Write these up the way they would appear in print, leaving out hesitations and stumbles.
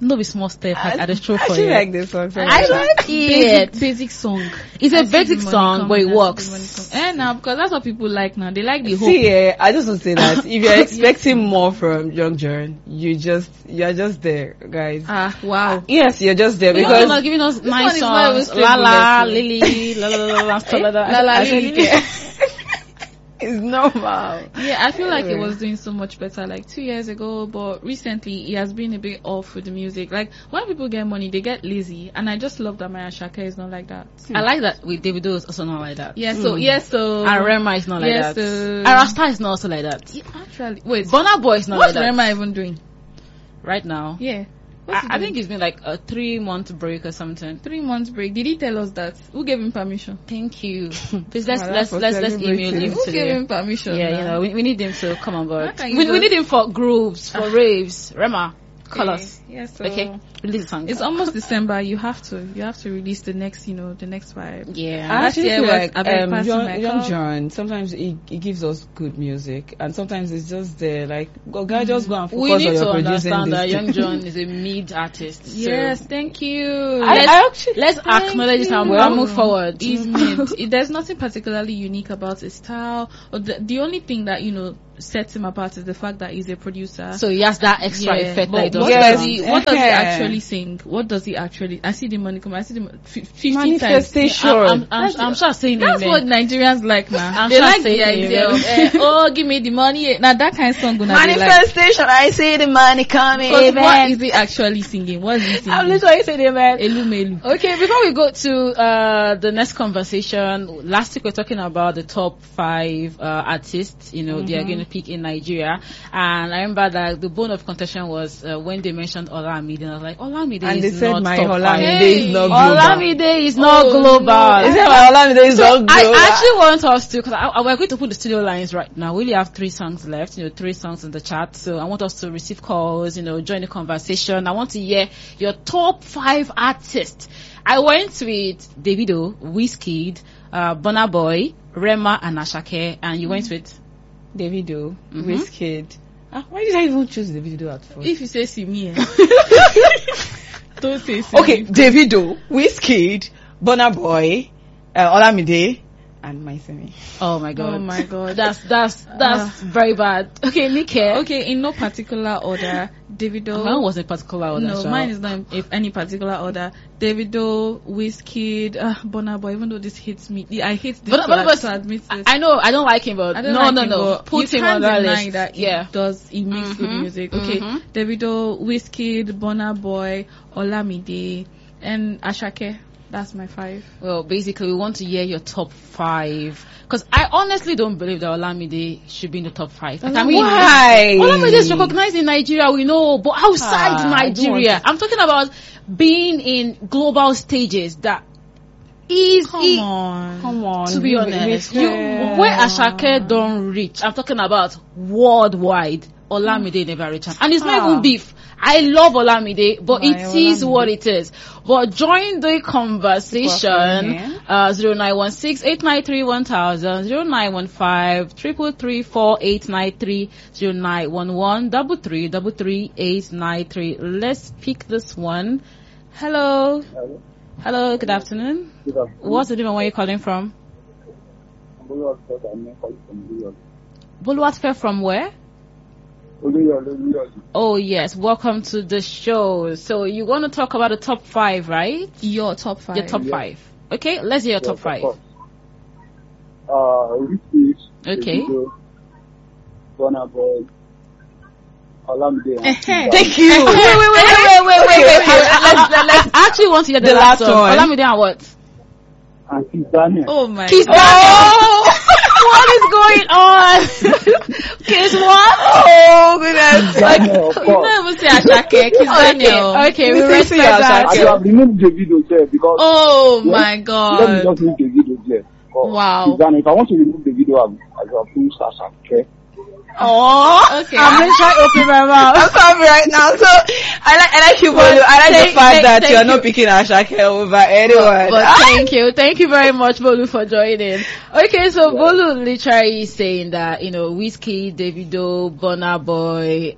no be small step. I just throw for actually you. like this song. I like it. Basic song. It's I a see basic the money song, coming, but it I see the works. money coming. Now, because that's what people like now. They like the hope. See, I just want to say that if you're expecting more from Young John, you're just there, guys. Wow. Yes, you're just there Because because giving us one nice is not even songs, straight La La, bullet. Lily, La La La La, stuff like that. La La I Lily. said, it's normal. Yeah, I feel like it was doing so much better like 2 years ago, but recently it has been a bit off with the music. Like when people get money, they get lazy, and I just love that Maya Shake is not like that. I like that with Davido is also not like that. Yeah, so And Rema is not like Yes, that. so- Arasta is not also like that. Yeah, actually, wait, Burna Boy is not what's like that. Rema even doing? Right now. Yeah, what's he I doing? think it's been like a 3-month break or something. 3 months break. Did he tell us that? Who gave him permission? Thank you. Please let's for email celebrating. him Who today. gave him permission? Yeah, now? you know, we need him to come on board. How can you We just- need him for grooves, for raves. Rema, call us. Yes, so Okay, release the song. it's almost December. You have to release the next, the next vibe. yeah. I actually year feel was like Abeg Pass My Young Cup. John, sometimes he gives us good music, and sometimes it's just there. Like, guys, just go and focus We on need your to producing understand that this Young thing. John is a mid artist. Yes, thank you. Let's acknowledge it and move forward. He's mid. There's nothing particularly unique about his style. Or the only thing that sets him apart is the fact that he's a producer. So he has that extra effect that he But does. what Yes. does he? What does he Yeah. actually sing? What does he actually? I see the money come. I see the 50 Manifestation. times. I'm sure saying That's amen. what Nigerians like now. I'm They sure like the saying idea of, oh, give me the money. Now that kind of song gonna be like. Manifestation. I see the money coming. Because what is he actually singing? What is he singing? I'm literally saying amen. Elu. Okay, before we go to the next conversation, last week we were talking about the top 5 artists, they are going to pick in Nigeria. And I remember that the bone of contention was when they mentioned Olamide. I was like, Olamide And they is said not my top 5. Olamide is not global. Olamide is not global. no. They said my Olamide is not global. I actually want us to, because we're going to put the studio lines right now. We only have 3 songs left, 3 songs in the chat. So I want us to receive calls, join the conversation. I want to hear your top 5 artists. I went with Davido, Wizkid, Burna Boy, Rema, and Ashake, and you went with Davido, Wizkid. Why did I even choose Davido at first? If you say Simi, don't say Simi. Okay, Davido, Wizkid, Burna Boy, Olamide, and Maisemi. Oh my god. Oh my god. That's very bad. Okay, Nike. Okay, in no particular order, Davido. Mine was in particular order. No, mine is not in any particular order. Davido, Wizkid, Burna Boy. Even though this hits me, I hate this. But to admit this. I know I don't like him, but I don't like him, no. but Put you him on can't that deny list. that Yeah. he makes good music. Okay, Davido, Wizkid, Burna Boy, Olamide, and Ashake. That's my 5. Well, basically, we want to hear your top 5. Because I honestly don't believe that Olamide should be in the top 5. Like, I mean, Why? Olamide is recognized in Nigeria, we know, but outside I don't Nigeria, want I'm talking about being in global stages that is Come on. Come on. to be honest, Yeah. where Ashake don't reach, I'm talking about worldwide. Olamide never reach, and it's not even beef. I love Olamide, but it is what it is. But join the conversation. 0916-893-1000, 0915-333-4893, 0911-333-893. Let's pick this one. Hello. Hello. Good afternoon. Good afternoon. What's the name and where you calling from? Buluwatfe from where? Oh yes, welcome to the show. So you want to talk about the top 5, right? Your top 5. Your top 5. Okay, let's hear your top 5. Okay. Burna Boy, Olamide. Thank you. Wait. I actually want to hear the last one. Olamide and what? And Kiss Daniel. Oh my Kiss god. Daniel. What is going on? Kiss what? Oh, goodness. Daniel, of You course. don't even say Ashake. Kiss Daniel. Okay, we We respect say that. I have removed Davido there because Oh my let me god. just remove Davido there. Because Wow. Kiss Daniel, if I want to remove Davido, I will put Ashake. Oh, Okay. I'm going to try open my mouth. I'm sorry right now. So I like you, Bolu. I like the fact that you're not picking Ashake over anyone. But thank you very much, Bolu, for joining. Okay, so Bolu literally is saying that, you know, Wizkid, Davido, Burna Boy,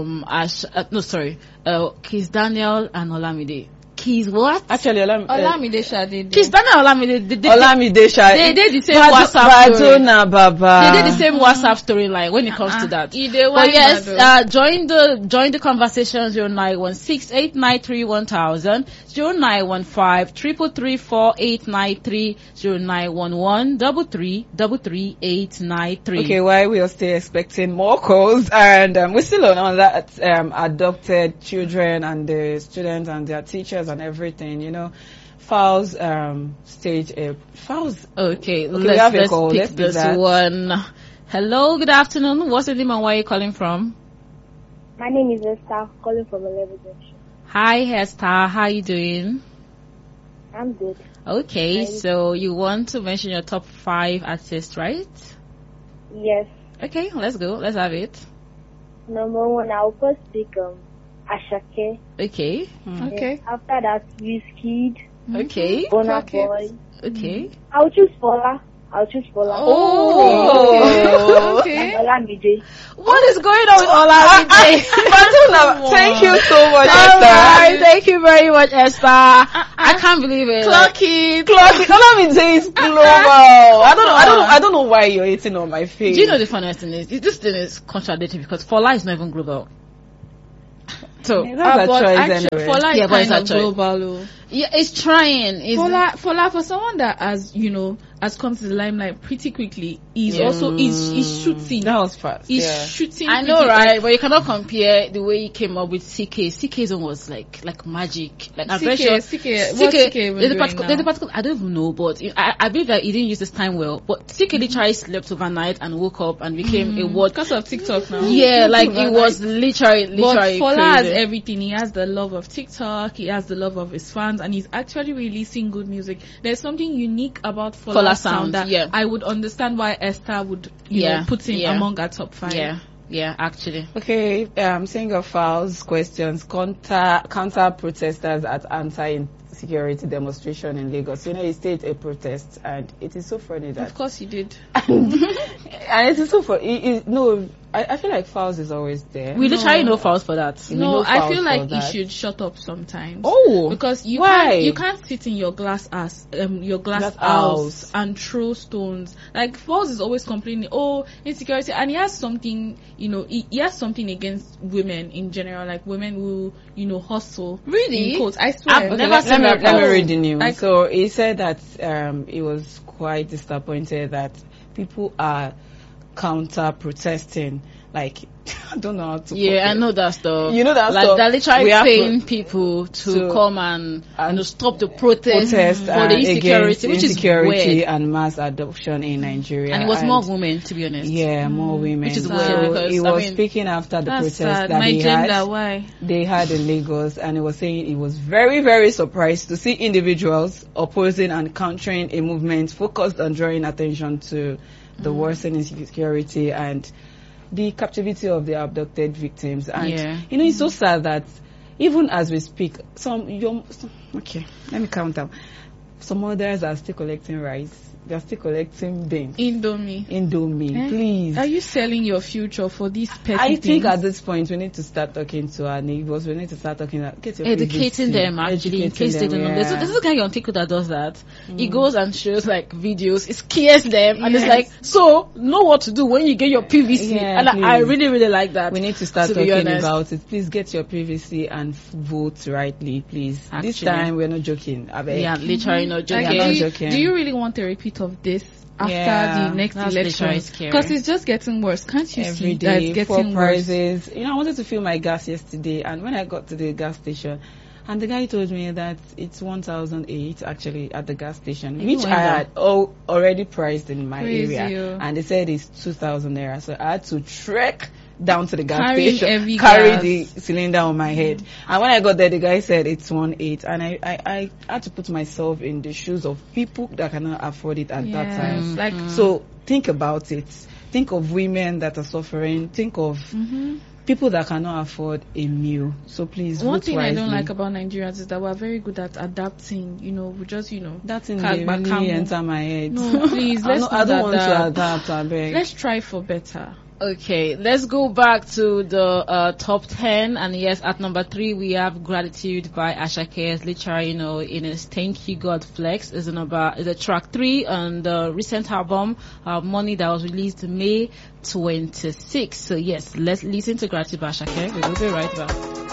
Kiss Daniel and Olamide. Kiss what? Actually, Olamide Shade. Kiss Daniel and Olamide. Olamide Shade. They did the same WhatsApp story. Baba. They did the same WhatsApp storyline when it comes to that. But yes, join the conversation 0916-893-1000, 0915-333-4893, 0911-333-893. Okay, while we are still expecting more calls, and we're still on that adopted children and the students and their teachers and everything, you know. Fowls stage Fowls. Okay, we have a call. pick Let's do this that. one. Hello, good afternoon. What's your name and where are you calling from? My name is Esther, calling from 11 Junction. Hi, Hester. How you doing? I'm good. Okay, so you want to mention your top 5 artists, right? Yes. Okay, let's go. Let's have it. Number 1, I'll first pick Ashake. Okay. Okay. After that, Wizkid, Okay. Burna Okay. Boy. Okay. I'll choose Fola. Oh. Okay. And Olamide. What is going on with Olamide? Thank you so much, All right, Esther. thank you very much, Esther. I can't believe it. Clock it. Olamide is global. I don't know why you're hitting on my face. Do you know the funniest thing is, this thing is contradictory because Fola is not even global. So, That's a But choice actually, anyway. Fola is Yeah, but it's kind a of choice. global. Oh. yeah, it's trying. It's Fola, for someone that has come to the limelight pretty quickly, he's shooting. That was fast. He's Yeah. shooting. I know, pretty- right? But you cannot compare the way he came up with CK. CK's one was like magic. Like I'm very sure. CK, what's CK even there's a doing particular. I don't even know, but I believe that he didn't use his time well. But CK literally slept overnight and woke up and became a word. because of TikTok now. Yeah, like it was literally But Fola has crazy. everything. He has the love of TikTok. He has the love of his fans, and he's actually releasing good music. There's something unique about Fola's Fola sound sound, that yeah. I would understand why Esther would put him among our top 5. Yeah, actually. Okay, saying of fouls, questions, counter protesters at anti-security demonstration in Lagos. You know, he staged a protest, and it is so funny that. Of course, he did. And it is so funny. I feel like fouls is always there. We literally no fouls for that. No, I fouls feel for like he that. should shut up sometimes. Oh, Because why? you can't sit in your glass house Glass house and throw stones. Like Falls is always complaining, insecurity, and he has something, he has something against women in general, like women who hustle. Really? In quotes, I swear. I've never seen let that. me read the news. Like- So he said that he was quite disappointed that people are counter protesting. Like, I don't know how to. Yeah, I know that stuff. You know that like, stuff. they're literally We have paying people to come and stop the protest for the insecurity, which is insecurity weird. and mass adoption in Nigeria. And it was more women, to be honest. Yeah, more women. Which is So weird because, he I was mean, speaking after the That's protest sad. that My he gender, had. why? They had in Lagos, and he was saying he was very, very surprised to see individuals opposing and countering a movement focused on drawing attention to the worsening insecurity and the captivity of the abducted victims. And it's so sad that even as we speak, okay, let me count them. Some others are still collecting rice. They're still collecting beans. Indomie. Please. Are you selling your future for these petty I think things? at this point we need to start talking to our neighbors. We need to start talking get your Educating PVC. them actually in case they don't know. There's a guy on TikTok that does that. He goes and shows like videos, it scares them and it's like, so know what to do when you get your PVC. Yeah, and I please. really, really like that. We need to start to be talking honest. about it. Please get your PVC and vote rightly, please. This Actually. time we're not joking. I beg. Yeah, literally not joking. I'm not joking. Do you really want a repeat of this after the next That's election? literally scary. Because it's just getting worse. Can't you Every see that day, it's 4 getting worse? prices. I wanted to fill my gas yesterday, and when I got to the gas station, and the guy told me that it's 1,008 actually at the gas station, which I had already priced in my Crazy, area, oh. and they said it's 2,000 naira. So I had to trek down to the gas Carrying station, heavy carry gas. the cylinder on my head. And when I got there, the guy said it's 1,800, and I had to put myself in the shoes of people that cannot afford it at that time. Like So think about it. think of women that are suffering, think of people that cannot afford a meal. So please One vote thing I don't wisely. like about Nigerians is that we're very good at adapting. We just, That thing Kagba they Kamu. really enter my head. No, please, let's I don't not want to adapt. adapt, I beg. Let's try for better. Okay, let's go back to the top 10, and yes, at number 3 we have Gratitude by Ashake. It's literally, in his Thank You God Flex is the track 3 on the recent album Money that was released May 26. So yes, let's listen to Gratitude by Ashake. We will be right back.